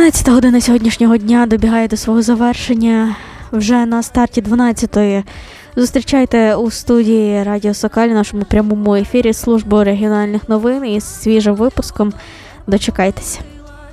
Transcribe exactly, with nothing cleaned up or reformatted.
одинадцята година сьогоднішнього дня добігає до свого завершення. Вже на старті дванадцятої зустрічайте у студії Радіо Сокаль в нашому прямому ефірі службу регіональних новин із свіжим випуском. Дочекайтеся.